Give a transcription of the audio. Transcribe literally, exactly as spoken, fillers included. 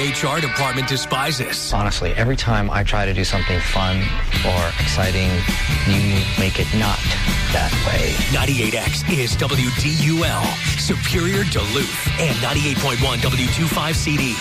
H R department despises. Honestly, every time I try to do something fun or exciting, you make it not that way. ninety-eight X is W D U L, Superior Duluth, and ninety-eight point one W twenty-five C D.